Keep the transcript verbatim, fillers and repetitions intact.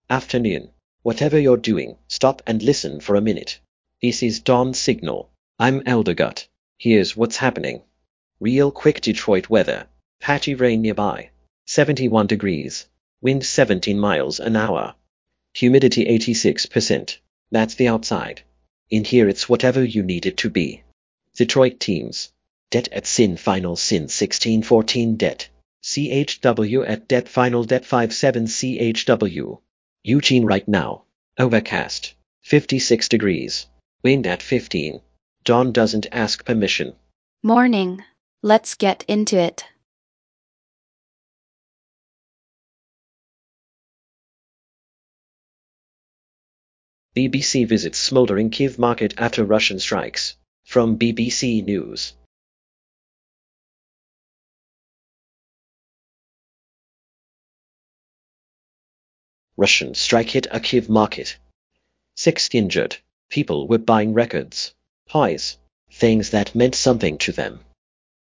Afternoon. Whatever you're doing, stop and listen for a minute. This is Dawn Signal. I'm Eldergut. Here's what's happening. Real quick Detroit weather. Patchy rain nearby. seventy-one degrees. Wind seventeen miles an hour. Humidity eighty-six percent. That's the outside. In here it's whatever you need it to be. Detroit teams. Det at Sin Final Sin sixteen fourteen Det. C H W at Det Final Det five seven C H W. Eugene right now. Overcast. fifty-six degrees. Wind at fifteen. Dawn doesn't ask permission. Morning. Let's get into it. B B C visits smoldering Kyiv market after Russian strikes. From B B C News. Russian strike hit a Kyiv market. Six injured. People were buying records, toys, things that meant something to them.